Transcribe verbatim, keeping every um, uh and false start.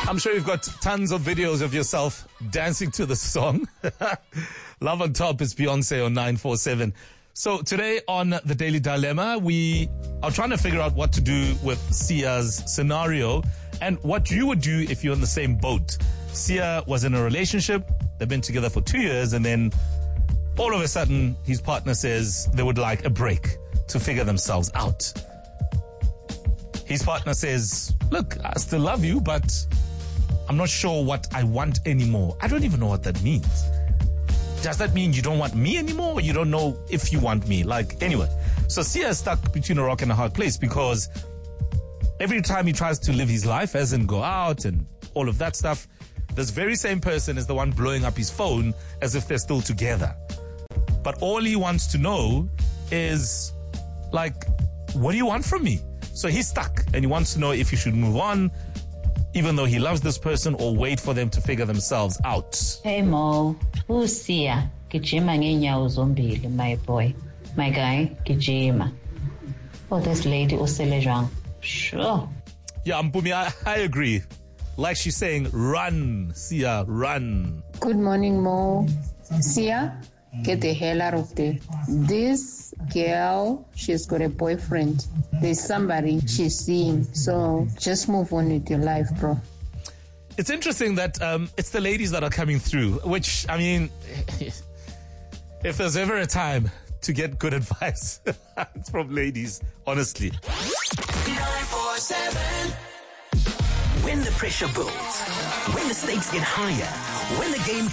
I'm sure you've got tons of videos of yourself dancing to the song. Love on Top is Beyonce on nine four seven. So today on The Daily Dilemma, we are trying to figure out what to do with Sia's scenario and what you would do if you're in the same boat. Sia was in a relationship. They've been together for two years and then all of a sudden his partner says they would like a break to figure themselves out. His partner says, look, I still love you, but I'm not sure what I want anymore. I don't even know what that means. Does that mean you don't want me anymore? Or you don't know if you want me? Like, anyway. So Sia is stuck between a rock and a hard place because every time he tries to live his life, as in go out and all of that stuff, this very same person is the one blowing up his phone as if they're still together. But all he wants to know is, like, what do you want from me? So he's stuck and he wants to know if he should move on, even though he loves this person, or wait for them to figure themselves out. Hey Mo, who's Sia? Gijima ngenyawo zombili, my boy. My guy, Gijima. Oh, this lady usele jwang. Sure. Yeah, Mpumi, I, I agree. Like she's saying, run, Sia, run. Good morning, Mo. Sia, get the hell out of there. This girl, she's got a boyfriend. There's somebody she's seeing. So just move on with your life, bro. It's interesting that um, it's the ladies that are coming through, which, I mean, if there's ever a time to get good advice, it's from ladies, honestly. nine four seven. When the pressure builds, when the stakes get higher, when the game